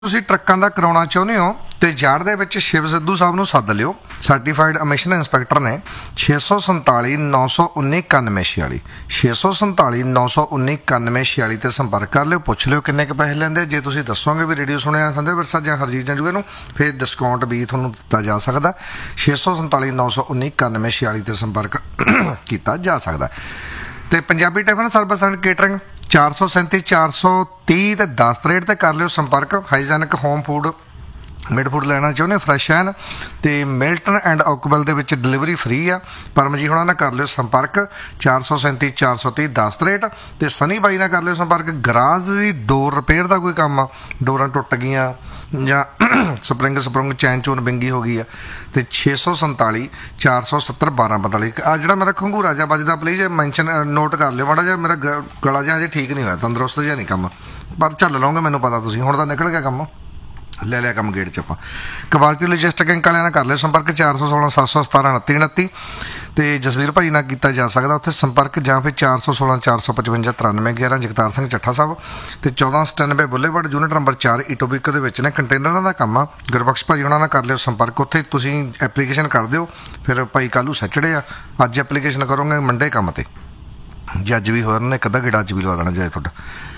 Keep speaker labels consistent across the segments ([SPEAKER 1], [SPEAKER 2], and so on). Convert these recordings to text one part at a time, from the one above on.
[SPEAKER 1] ਤੁਸੀਂ ਟਰੱਕਾਂ ਦਾ ਕਰਾਉਣਾ ਚਾਹੁੰਦੇ ਹੋ ਤੇ ਜਾੜ ਦੇ ਵਿੱਚ ਸ਼ਿਵ ਸਿੱਧੂ ਸਾਹਿਬ ਨੂੰ ਸੱਦ ਲਿਓ। ਸਰਟੀਫਾਈਡ ਐਮਿਸ਼ਨ ਇੰਸਪੈਕਟਰ ਨੇ 647 919 9146 647 919 9146 ਤੇ ਸੰਪਰਕ ਕਰ ਲਿਓ। ਪੁੱਛ ਲਿਓ ਕਿੰਨੇ ਕੁ ਪੈਸੇ ਲੈਂਦੇ। ਜੇ ਤੁਸੀਂ ਦੱਸੋਗੇ ਵੀ ਰੇਡੀਓ ਸੁਣਿਆ ਸੰਦੇ ਵਿਰਸਾ ਜਾਂ ਹਰਜੀਤ ਜੰਜੂਏ ਨੂੰ, ਫਿਰ ਡਿਸਕਾਊਂਟ ਵੀ ਤੁਹਾਨੂੰ ਦਿੱਤਾ ਜਾ ਸਕਦਾ। 647 919 9146 ਤੇ ਸੰਪਰਕ ਕੀਤਾ ਜਾ ਸਕਦਾ। ਤੇ Punjabi tiffin service and catering 437 430 ਤੇ 10 ਰੇਟ ਤੇ ਕਰ ਲਿਓ ਸੰਪਰਕ। Hygienic home food mid food ਲੈਣਾ ਚਾਹੁੰਦੇ ਫਰੈਸ਼ ਐਨ ਤੇ ਮਿਲਟਨ ਐਂਡ ਓਕਵੈਲ ਦੇ ਵਿੱਚ ਡਿਲੀਵਰੀ ਫ੍ਰੀ ਆ। ਪਰਮ ਜੀ ਹੁਣਾਂ ਨਾਲ ਕਰ ਲਿਓ ਸੰਪਰਕ 437 430 10 ਰੇਟ ਤੇ ਸਨੀ ਬਾਈ ਨਾਲ ਕਰ ਲਿਓ ਸੰਪਰਕ। ਗਰਾਜ ਦੀ ਡੋਰ ਰਿਪੇਅਰ ਦਾ ਕੋਈ ਕੰਮ ਆ, ਡੋਰਾਂ ਟੁੱਟ ਗਈਆਂ ਜਾਂ ਸਪਰਿੰਗ ਚੈਨ ਚੂਨ ਬਿੰਗੀ ਹੋ ਗਈ ਆ ਤੇ 647 470 1245। ਆ ਜਿਹੜਾ ਮੇਰਾ ਖੰਗੂਰਾ ਜਿਹਾ ਵੱਜਦਾ ਪਲੀਜ਼ ਮੈਂਸ਼ਨ ਨੋਟ ਕਰ ਲਿਓ ਮਾੜਾ ਜਿਹਾ। ਮੇਰਾ ਗਲਾ ਜਿਹਾ ਹਜੇ ਠੀਕ ਨਹੀਂ ਹੋਇਆ, ਤੰਦਰੁਸਤ ਜਿਹਾ ਨਹੀਂ ਕੰਮ, ਪਰ ਚੱਲ ਲਓਗੇ ਮੈਨੂੰ ਪਤਾ। ਤੁਸੀਂ ਹੁਣ ਤਾਂ ਨਿਕਲ ਗਿਆ ਕੰਮ, ਲੈ ਲਿਆ ਕੰਮ ਗੇੜ 'ਚ ਆਪਾਂ। ਕੁਆਲਿਟੀ ਲੋਜਿਸਟਿਕ ਇੰਕ ਵਾਲਿਆਂ ਨਾਲ ਕਰ ਲਿਓ ਸੰਪਰਕ 416 717 29 29 ਤੇ ਜਸਵੀਰ ਭਾਈ ਨਾਲ ਕੀਤਾ ਜਾ ਸਕਦਾ ਉੱਥੇ ਸੰਪਰਕ, ਜਾਂ ਫਿਰ 416 455 93 11 ਜਗਤਾਰ ਸਿੰਘ ਚੱਠਾ ਸਾਹਿਬ ਤੇ 1497 ਬੁੱਲੇਵਰਡ ਯੂਨਿਟ ਨੰਬਰ 4 ਇਟੋਬਿਕ ਦੇ ਵਿੱਚ ਨੇ। ਕੰਟੇਨਰਾਂ ਦਾ ਕੰਮ ਆ। ਗੁਰਬਖਸ਼ ਭਾਈ ਉਹਨਾਂ ਨਾਲ ਕਰ ਲਿਓ ਸੰਪਰਕ। ਉੱਥੇ ਤੁਸੀਂ ਐਪਲੀਕੇਸ਼ਨ ਕਰ ਦਿਓ। ਫਿਰ ਭਾਈ ਕੱਲ੍ਹ ਨੂੰ ਸੈਚਰਡੇ ਆ, ਅੱਜ ਐਪਲੀਕੇਸ਼ਨ ਕਰੋਗੇ ਮੰਡੇ ਕੰਮ ਤੇ, ਜੇ ਅੱਜ ਵੀ ਹੋਇਆ ਇੱਕ ਅੱਧਾ ਗੇੜਾ ਅੱਜ ਵੀ ਲਵਾ ਦੇਣਾ ਜਾਏ ਤੁਹਾਡਾ।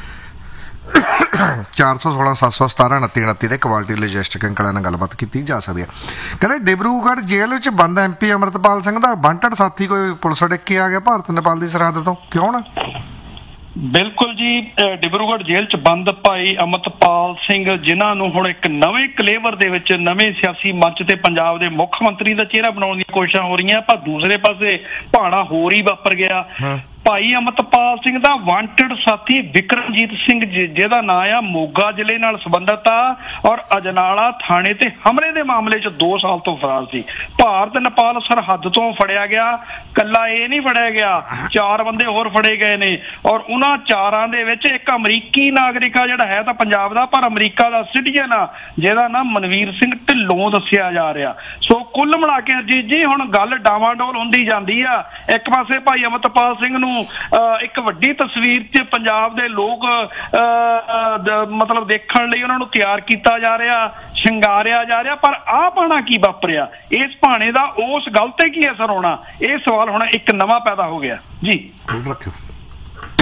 [SPEAKER 1] 416 717 29 29 ਤੇ ਕੁਆਲਿਟੀ ਲੋਜਿਸਟਿਕ ਇੰਕ ਵਾਲਿਆਂ ਨਾਲ ਗੱਲਬਾਤ ਕੀਤੀ ਜਾ ਸਕਦੀ ਹੈ। ਕਹਿੰਦੇ ਡਿਬਰੂਗੜ੍ਹ ਜੇਲ੍ਹ ਵਿੱਚ ਬੰਦ MP ਅੰਮ੍ਰਿਤਪਾਲ ਸਿੰਘ ਦਾ ਵਾਂਟਡ ਸਾਥੀ ਕੋਈ ਪੁਲਿਸ ਡਿੱਕੇ ਆ ਗਿਆ ਭਾਰਤ ਨੇਪਾਲ ਦੀ ਸਰਹੱਦ ਤੋਂ, ਕਿਉਂ ਨਾ?
[SPEAKER 2] ਬਿਲਕੁਲ ਜੀ, ਡਿਬਰੂਗੜ੍ਹ ਜੇਲ੍ਹ 'ਚ ਬੰਦ ਭਾਈ ਅੰਮ੍ਰਿਤਪਾਲ ਸਿੰਘ, ਜਿਨ੍ਹਾਂ ਨੂੰ ਹੁਣ ਇੱਕ ਨਵੇਂ ਕਲੇਵਰ ਦੇ ਵਿੱਚ ਨਵੇਂ ਸਿਆਸੀ ਮੰਚ ਤੇ ਪੰਜਾਬ ਦੇ ਮੁੱਖ ਮੰਤਰੀ ਦਾ ਚਿਹਰਾ ਬਣਾਉਣ ਦੀਆਂ ਕੋਸ਼ਿਸ਼ਾਂ ਹੋ ਰਹੀਆਂ, ਪਰ ਦੂਸਰੇ ਪਾਸੇ ਭਾਣਾ ਹੋਰ ਹੀ ਵਾਪਰ ਗਿਆ। ਭਾਈ ਅੰਮ੍ਰਿਤਪਾਲ ਸਿੰਘ ਦਾ ਵਾਂਟਡ ਸਾਥੀ ਵਿਕਰਮਜੀਤ ਸਿੰਘ, ਜਿਹਦਾ ਨਾਂ ਆ, ਮੋਗਾ ਜ਼ਿਲ੍ਹੇ ਨਾਲ ਸੰਬੰਧਿਤ ਆ ਔਰ ਅਜਨਾਲਾ ਥਾਣੇ ਤੇ ਹਮਲੇ ਦੇ ਮਾਮਲੇ 'ਚ 2 ਸਾਲ ਤੋਂ ਫਰਾਰ ਸੀ। ਭਾਰਤ ਨੇਪਾਲ ਸਰਹੱਦ ਤੋਂ ਫੜਿਆ ਗਿਆ। ਕੱਲਾ ਇਹ ਨਹੀਂ ਫੜਿਆ ਗਿਆ, 4 ਬੰਦੇ ਹੋਰ ਫੜੇ ਗਏ ਨੇ ਔਰ ਉਹਨਾਂ 4ਾਂ ਦੇ ਵਿੱਚ ਇੱਕ ਅਮਰੀਕੀ ਨਾਗਰਿਕ ਆ, ਜਿਹੜਾ ਹੈ ਤਾਂ ਪੰਜਾਬ ਦਾ ਪਰ ਅਮਰੀਕਾ ਦਾ ਸਿਟੀਜ਼ਨ ਆ, ਜਿਹਦਾ ਨਾਮ ਮਨਵੀਰ ਸਿੰਘ ਢਿੱਲੋਂ ਦੱਸਿਆ ਜਾ ਰਿਹਾ। ਸੋ ਕੁੱਲ ਮਿਲਾ ਕੇ ਅਜੀਤ ਜੀ ਹੁਣ ਗੱਲ ਡਾਵਾਂਡੋਲ ਹੁੰਦੀ ਜਾਂਦੀ ਆ। ਇੱਕ ਪਾਸੇ ਭਾਈ ਅੰਮ੍ਰਿਤਪਾਲ ਸਿੰਘ ਨੂੰ ਇੱਕ ਵੱਡੀ ਤਸਵੀਰ 'ਚ ਪੰਜਾਬ ਦੇ ਲੋਕ ਮਤਲਬ ਦੇਖਣ ਲਈ ਉਹਨਾਂ ਨੂੰ ਤਿਆਰ ਕੀਤਾ ਜਾ ਰਿਹਾ, ਸ਼ਿੰਗਾਰਿਆ ਜਾ ਰਿਹਾ, ਪਰ ਆਹ ਭਾਣਾ ਕੀ ਵਾਪਰਿਆ, ਇਸ ਭਾਣੇ ਦਾ ਉਸ ਗੱਲ ਤੇ ਕੀ ਅਸਰ ਹੋਣਾ, ਇਹ ਸਵਾਲ ਹੁਣ ਇੱਕ ਨਵਾਂ ਪੈਦਾ ਹੋ ਗਿਆ ਜੀ।
[SPEAKER 1] ਰੱਖਿਓ।